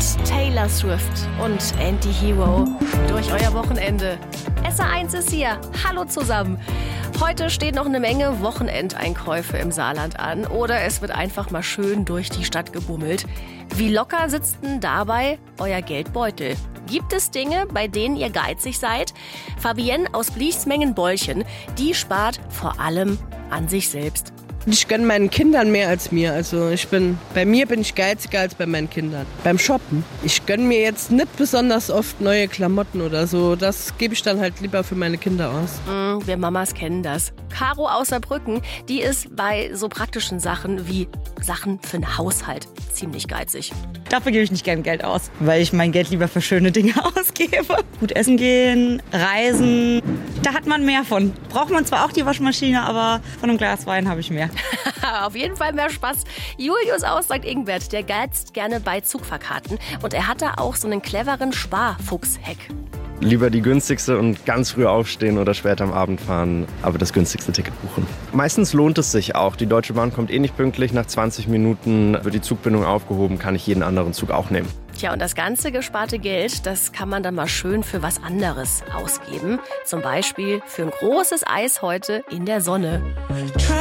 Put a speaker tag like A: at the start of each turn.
A: Taylor Swift und Anti-Hero durch euer Wochenende. SR1 ist hier. Hallo zusammen. Heute steht noch eine Menge Wochenendeinkäufe im Saarland an oder es wird einfach mal schön durch die Stadt gebummelt. Wie locker sitzt denn dabei euer Geldbeutel? Gibt es Dinge, bei denen ihr geizig seid? Fabienne aus Bliesmengen-Bolchen, die spart vor allem an sich selbst.
B: Ich gönne meinen Kindern mehr als mir. Also bei mir bin ich geiziger als bei meinen Kindern. Beim Shoppen. Ich gönne mir jetzt nicht besonders oft neue Klamotten oder so. Das gebe ich dann halt lieber für meine Kinder aus.
A: Wir Mamas kennen das. Caro aus Saarbrücken, die ist bei so praktischen Sachen wie Sachen für den Haushalt ziemlich geizig.
C: Dafür gebe ich nicht gern Geld aus, weil ich mein Geld lieber für schöne Dinge ausgebe. Gut essen gehen, reisen, da hat man mehr von. Braucht man zwar auch die Waschmaschine, aber von einem Glas Wein habe ich mehr.
A: Auf jeden Fall mehr Spaß. Julius aus St. Ingbert, der geizt gerne bei Zugfahrkarten. Und er hat da auch so einen cleveren Sparfuchs-Hack.
D: Lieber die günstigste und ganz früh aufstehen oder später am Abend fahren, aber das günstigste Ticket buchen. Meistens lohnt es sich auch. Die Deutsche Bahn kommt nicht pünktlich. Nach 20 Minuten wird die Zugbindung aufgehoben, kann ich jeden anderen Zug auch nehmen.
A: Tja, und das ganze gesparte Geld, das kann man dann mal schön für was anderes ausgeben. Zum Beispiel für ein großes Eis heute in der Sonne.